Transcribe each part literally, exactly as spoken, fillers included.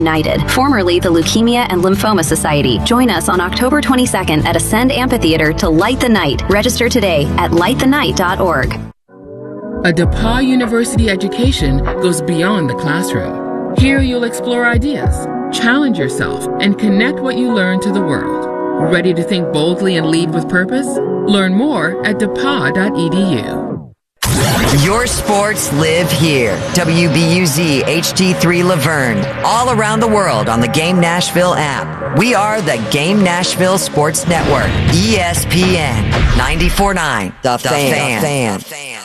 United, formerly the Leukemia and Lymphoma Society. Join us on October twenty-second at Ascend Amphitheater to light the night. Register today at light the night dot org. A DePauw University education goes beyond the classroom. Here you'll explore ideas, challenge yourself, and connect what you learn to the world. Ready to think boldly and lead with purpose? Learn more at depaw dot e d u. Your sports live here. W B U Z H D three Laverne. All around the world on the Game Nashville app. We are the Game Nashville Sports Network. E S P N ninety-four point nine. The, the Fan. fan. fan.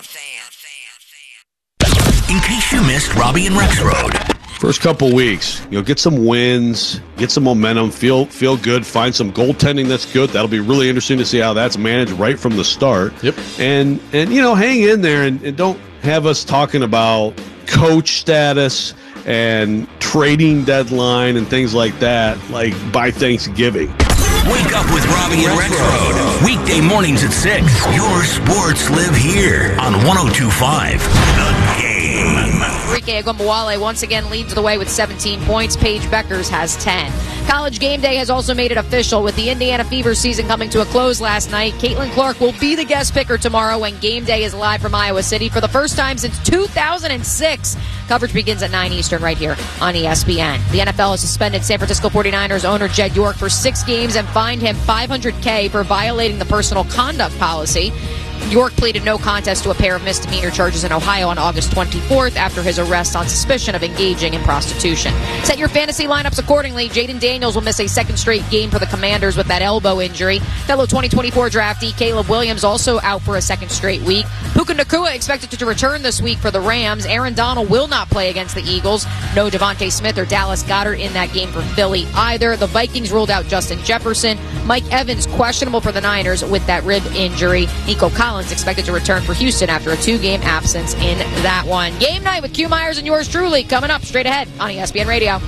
In case you missed Robbie and Rexroad. First couple weeks, you know, get some wins, get some momentum, feel feel good, find some goaltending that's good. That'll be really interesting to see how that's managed right from the start. Yep. And, and you know, hang in there and, and don't have us talking about coach status and trading deadline and things like that, like by Thanksgiving. Wake up with Robbie and Rexroad. Weekday mornings at six. Your sports live here on one oh two point five. The Game. Enrique Agumbawale once again leads the way with seventeen points. Paige Beckers has ten. College Game Day has also made it official with the Indiana Fever season coming to a close last night. Caitlin Clark will be the guest picker tomorrow when Game Day is live from Iowa City for the first time since two thousand six. Coverage begins at nine Eastern right here on E S P N. The N F L has suspended San Francisco forty-niners owner Jed York for six games and fined him five hundred thousand dollars for violating the personal conduct policy. York pleaded no contest to a pair of misdemeanor charges in Ohio on August twenty-fourth after his arrest on suspicion of engaging in prostitution. Set your fantasy lineups accordingly. Jaden Daniels will miss a second straight game for the Commanders with that elbow injury. Fellow twenty twenty-four draftee Caleb Williams also out for a second straight week. Puka Nacua expected to return this week for the Rams. Aaron Donald will not play against the Eagles. No Devontae Smith or Dallas Goedert in that game for Philly either. The Vikings ruled out Justin Jefferson. Mike Evans questionable for the Niners with that rib injury. Nico Collins expected to return for Houston after a two-game absence in that one. Game night with Q Myers and yours truly coming up straight ahead on E S P N Radio.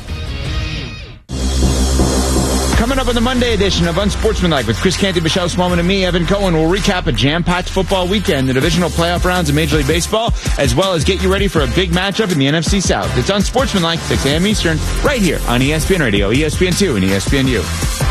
Coming up on the Monday edition of Unsportsmanlike with Chris Canty, Michelle Smallman, and me, Evan Cohen, we'll recap a jam-packed football weekend, the divisional playoff rounds of Major League Baseball, as well as get you ready for a big matchup in the N F C South. It's Unsportsmanlike, six a.m. Eastern, right here on E S P N Radio, E S P N two, and E S P N U.